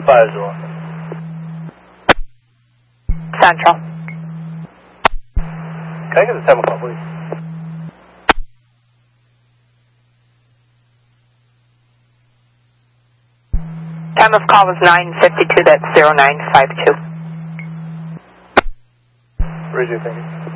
Firesville. Central. Can I get the time call, please? Time of call was 9:52. That's 0952. Roger, thank you.